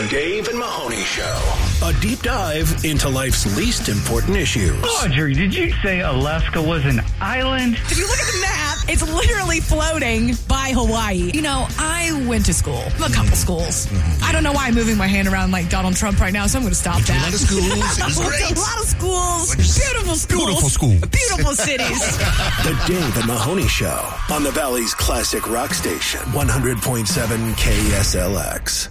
Dave and Mahoney Show. A deep dive into life's least important issues. Audrey, did you say Alaska was an island? If you look at the map, it's literally floating by Hawaii. You know, I went to school. A couple schools. I don't know why I'm moving my hand around like Donald Trump right now, so I'm going to stop that. A lot of schools. It was great. A lot of schools. Beautiful schools. Beautiful schools. Beautiful cities. The Dave and Mahoney Show on the Valley's classic rock station, 100.7 KSLX.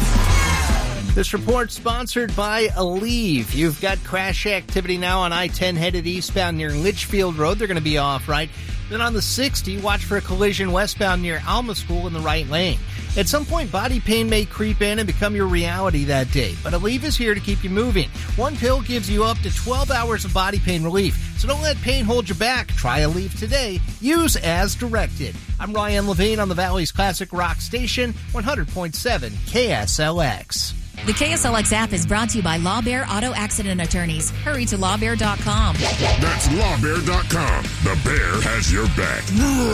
This report sponsored by Aleve. You've got crash activity now on I-10 headed eastbound near Litchfield Road. They're going to be off, right? Then on the 60, watch for a collision westbound near Alma School in the right lane. At some point, body pain may creep in and become your reality that day. But Aleve is here to keep you moving. One pill gives you up to 12 hours of body pain relief. So don't let pain hold you back. Try Aleve today. Use as directed. I'm Ryan Levine on the Valley's classic rock station, 100.7 KSLX. The KSLX app is brought to you by Law Bear Auto Accident Attorneys. Hurry to lawbear.com. That's lawbear.com. The bear has your back.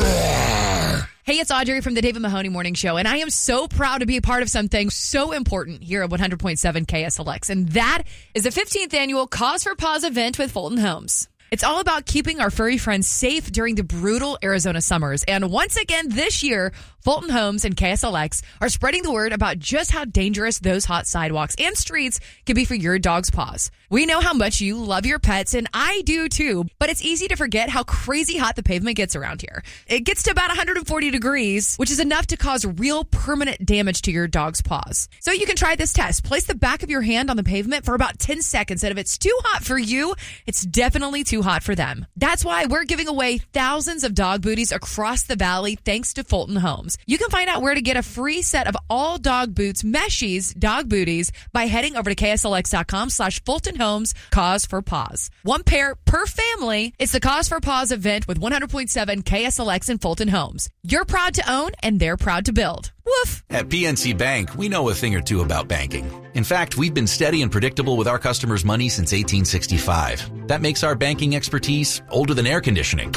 Hey, it's Audrey from the Dave and Mahoney Morning Show, and I am so proud to be a part of something so important here at 100.7 KSLX, and that is the 15th annual Cause for Pause event with Fulton Homes. It's all about keeping our furry friends safe during the brutal Arizona summers. And once again this year, Fulton Homes and KSLX are spreading the word about just how dangerous those hot sidewalks and streets can be for your dog's paws. We know how much you love your pets, and I do too, but it's easy to forget how crazy hot the pavement gets around here. It gets to about 140 degrees, which is enough to cause real permanent damage to your dog's paws. So you can try this test. Place the back of your hand on the pavement for about 10 seconds, and if it's too hot for you, it's definitely too hot for them. That's why we're giving away thousands of dog booties across the valley thanks to Fulton Homes. You can find out where to get a free set of all dog boots, Meshies, dog booties by heading over to KSLX.com/Fulton Homes Cause for Paws. One pair per family. It's the Cause for Paws event with 100.7 KSLX and Fulton Homes. You're proud to own and they're proud to build. Woof. At PNC Bank, we know a thing or two about banking. In fact, we've been steady and predictable with our customers' money since 1865. That makes our banking expertise older than air conditioning,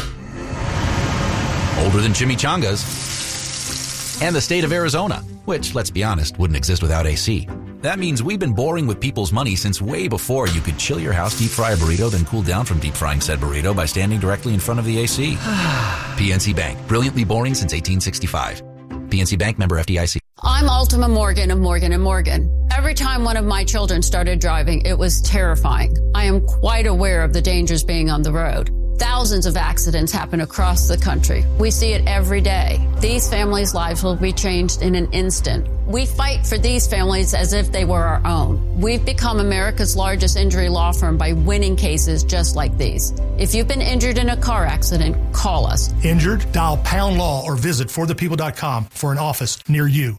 older than chimichangas, and the state of Arizona, which, let's be honest, wouldn't exist without AC. That means we've been boring with people's money since way before you could chill your house, deep fry a burrito, then cool down from deep frying said burrito by standing directly in front of the AC. PNC Bank, brilliantly boring since 1865. PNC Bank, member FDIC. I'm Ultima Morgan of Morgan & Morgan. Every time one of my children started driving, it was terrifying. I am quite aware of the dangers being on the road. Thousands of accidents happen across the country. We see it every day. These families' lives will be changed in an instant. We fight for these families as if they were our own. We've become America's largest injury law firm by winning cases just like these. If you've been injured in a car accident, call us. Injured? Dial Pound Law or visit forthepeople.com for an office near you.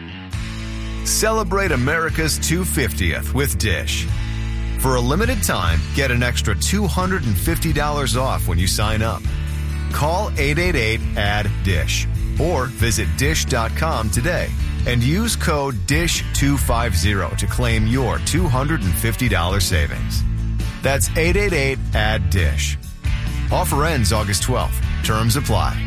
Celebrate America's 250th with Dish. For a limited time, get an extra $250 off when you sign up. Call 888-ADD-DISH or visit dish.com today and use code DISH250 to claim your $250 savings. That's 888-ADD-DISH. Offer ends August 12th. Terms apply.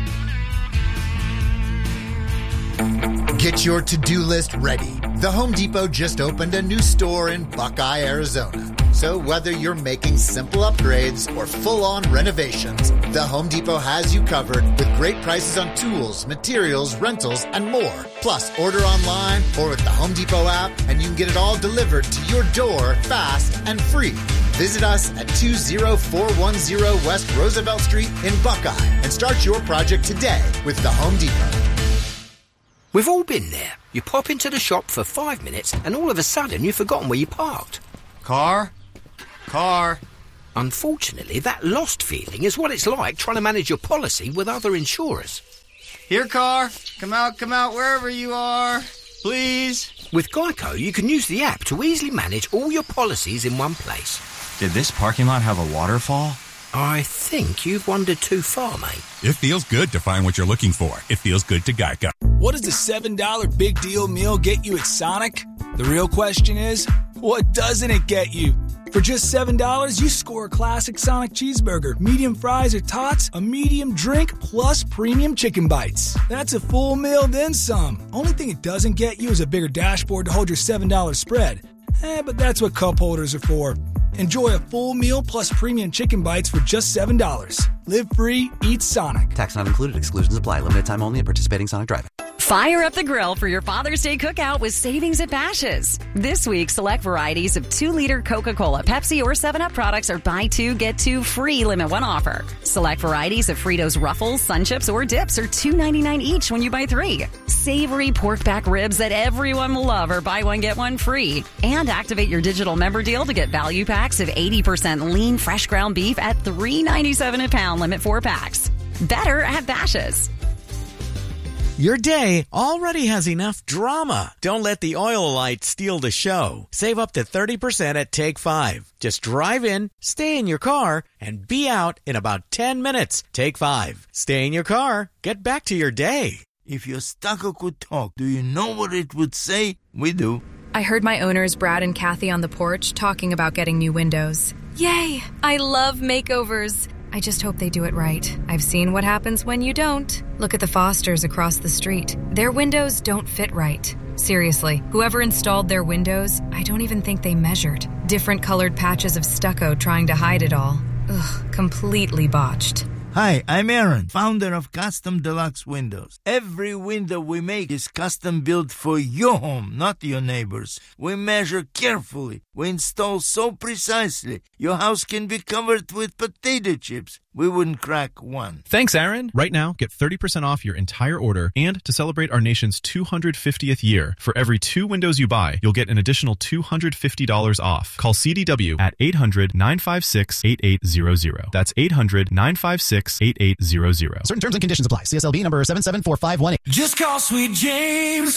Get your to-do list ready. The Home Depot just opened a new store in Buckeye, Arizona. So whether you're making simple upgrades or full-on renovations, the Home Depot has you covered with great prices on tools, materials, rentals, and more. Plus, order online or with the Home Depot app, and you can get it all delivered to your door fast and free. Visit us at 20410 West Roosevelt Street in Buckeye and start your project today with the Home Depot. We've all been there. You pop into the shop for 5 minutes and all of a sudden you've forgotten where you parked. Car. Unfortunately, that lost feeling is what it's like trying to manage your policy with other insurers. Here, car. Come out, wherever you are. Please. With Geico, you can use the app to easily manage all your policies in one place. Did this parking lot have a waterfall? I think you've wandered too far, mate. It feels good to find what you're looking for. It feels good to Geico. What does the $7 big deal meal get you at Sonic? The real question is, what doesn't it get you? For just $7, you score a classic Sonic cheeseburger, medium fries or tots, a medium drink, plus premium chicken bites. That's a full meal, then some. Only thing it doesn't get you is a bigger dashboard to hold your $7 spread. But that's what cup holders are for. Enjoy a full meal plus premium chicken bites for just $7. Live free, eat Sonic. Tax not included. Exclusions apply. Limited time only at participating Sonic Drive. Fire up the grill for your Father's Day cookout with savings at Bash's'. This week, select varieties of 2-liter Coca-Cola, Pepsi, or 7-Up products are buy 2, get 2 free limit 1 offer. Select varieties of Fritos Ruffles, Sun Chips, or dips are $2.99 each when you buy 3. Savory pork back ribs that everyone will love are buy 1, get 1 free. And activate your digital member deal to get value packs of 80% lean fresh ground beef at $3.97 a pound, limit 4 packs. Better at Bash's'. Your day already has enough drama. Don't let the oil light steal the show. Save up to 30% at Take 5. Just drive in, stay in your car, and be out in about 10 minutes. Take 5. Stay in your car. Get back to your day. If your stucco could talk, do you know what it would say? We do. I heard my owners, Brad and Kathy, on the porch talking about getting new windows. Yay! I love makeovers. I just hope they do it right. I've seen what happens when you don't. Look at the Fosters across the street. Their windows don't fit right. Seriously, whoever installed their windows, I don't even think they measured. Different colored patches of stucco trying to hide it all. Ugh, completely botched. Hi, I'm Aaron, founder of Custom Deluxe Windows. Every window we make is custom built for your home, not your neighbor's. We measure carefully. We install so precisely, your house can be covered with potato chips. We wouldn't crack one. Thanks, Aaron. Right now, get 30% off your entire order. And to celebrate our nation's 250th year, for every 2 windows you buy, you'll get an additional $250 off. Call CDW at 800-956-8800. That's 800-956-8800. Certain terms and conditions apply. CSLB number 774518. Just call Sweet James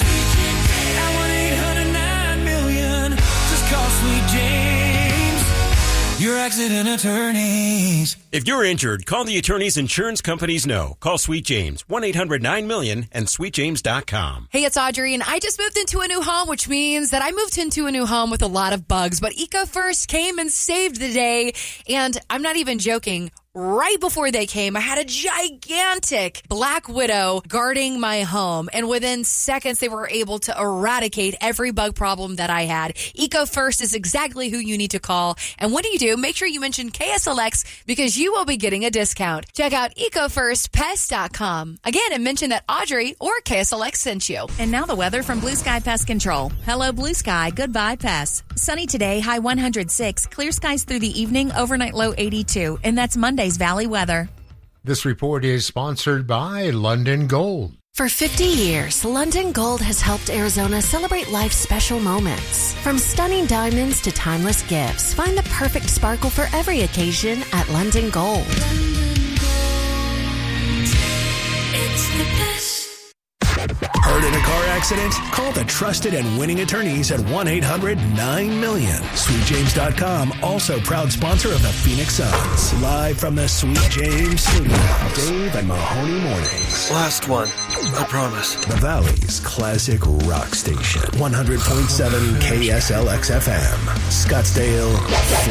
at 1-800-9-million. Just call Sweet James, your accident attorneys. If you're injured, call the attorneys insurance companies know. Call Sweet James, 1-800-9-million and sweetjames.com. Hey, it's Audrey, and I just moved into a new home, which means that I moved into a new home with a lot of bugs. But EcoFirst came and saved the day, and I'm not even joking. Right before they came, I had a gigantic black widow guarding my home. And within seconds, they were able to eradicate every bug problem that I had. EcoFirst is exactly who you need to call. And what do? Make sure you mention KSLX because you will be getting a discount. Check out EcoFirstPest.com. Again, and mention that Audrey or KSLX sent you. And now the weather from Blue Sky Pest Control. Hello, Blue Sky. Goodbye, pests. Sunny today, high 106. Clear skies through the evening, overnight low 82. And that's Monday's Valley weather. This report is sponsored by London Gold. For 50 years, London Gold has helped Arizona celebrate life's special moments. From stunning diamonds to timeless gifts, find the perfect sparkle for every occasion at London Gold. It's the best. Hurt in a car accident? Call the trusted and winning attorneys at 1-800-9-million. SweetJames.com, also proud sponsor of the Phoenix Suns. Live from the Sweet James Studio, Dave and Mahoney Mornings. Last one, I promise. The Valley's classic rock station. 100.7 KSLX FM. Scottsdale,